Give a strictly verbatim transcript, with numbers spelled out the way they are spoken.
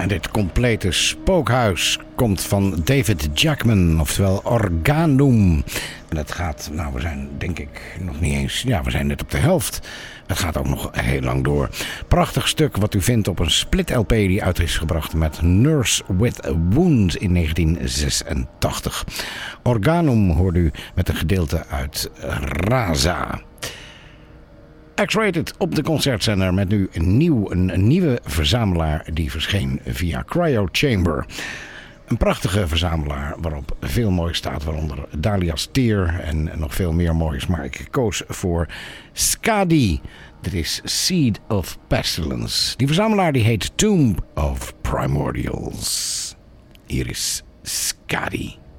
En dit complete spookhuis komt van David Jackman, oftewel Organum. En het gaat, nou we zijn denk ik nog niet eens, ja we zijn net op de helft. Het gaat ook nog heel lang door. Prachtig stuk wat u vindt op een split L P die uit is gebracht met Nurse with a Wound in negentien zesentachtig. Organum hoort u met een gedeelte uit Raza. X-Rated op de concertzender met nu een, nieuw, een, een nieuwe verzamelaar die verscheen via Cryo Chamber. Een prachtige verzamelaar waarop veel moois staat, waaronder Dahlia's Tear en nog veel meer moois. Maar ik koos voor Skadi. Dit is Seed of Pestilence. Die verzamelaar die heet Tomb of Primordials. Hier is Skadi.